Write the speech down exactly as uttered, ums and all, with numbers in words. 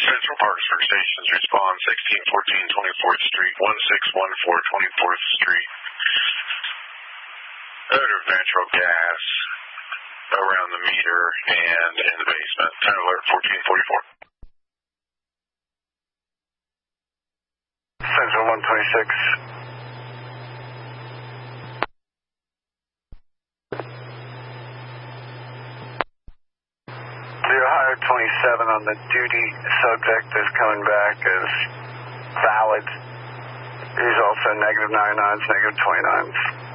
Central Parkersburg stations respond sixteen fourteen twenty-fourth Street, one six one four twenty-fourth Street. Odor of natural gas around the meter and in the basement. Time alert fourteen forty-four. Central one twenty-six. The Ohio twenty-seven on the duty subject is coming back as valid. He's also negative ninety-nines, negative twenty-nines.